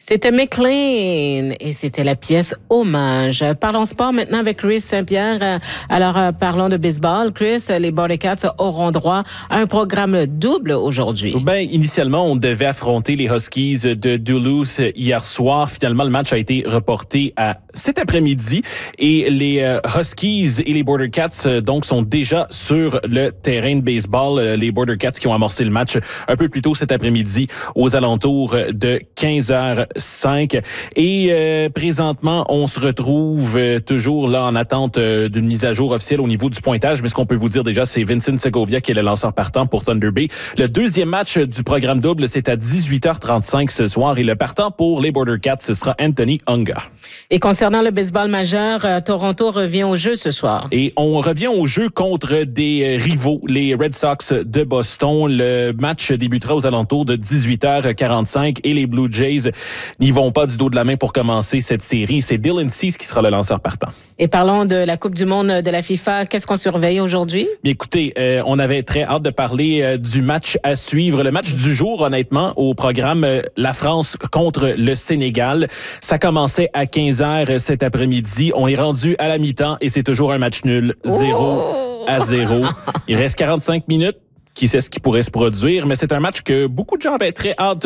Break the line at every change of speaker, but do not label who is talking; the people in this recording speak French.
C'était McLean et c'était la pièce Hommage. Parlons sport maintenant avec Chris Saint-Pierre. Alors, parlons de baseball. Chris, les Border Cats auront droit à un programme double aujourd'hui.
Ben, initialement, on devait affronter les Huskies de Duluth hier soir. Finalement, le match a été reporté à cet après-midi et les Huskies et les Border Cats donc sont déjà sur le terrain de baseball. Les Border Cats qui ont amorcé le match un peu plus tôt cet après-midi aux alentours de 15h05. Et présentement, on se retrouve toujours là en attente d'une mise à jour officielle au niveau du pointage. Mais ce qu'on peut vous dire déjà, c'est Vincent Segovia qui est le lanceur partant pour Thunder Bay. Le deuxième match du programme double, c'est à 18h35 ce soir. Et le partant pour les Border Cats, ce sera Anthony Unga.
Et concernant le baseball majeur, Toronto revient au jeu ce soir.
Et on revient au jeu contre des rivaux, les Red Sox de Boston. Le match débutera aux alentours de 18h45 et les Blue Jays n'y vont pas du dos de la main pour commencer cette série. C'est Dylan Cease qui sera le lanceur partant.
Et parlons de la Coupe du monde de la FIFA. Qu'est-ce qu'on surveille aujourd'hui?
Bien, écoutez, on avait très hâte de parler du match à suivre. Le match du jour, honnêtement, au programme, la France contre le Sénégal. Ça commençait à 15h cet après-midi. On est rendu à la mi-temps et c'est toujours un match nul. 0-0. Il reste 45 minutes. Qui sait ce qui pourrait se produire, mais c'est un match que beaucoup de gens avaient très hâte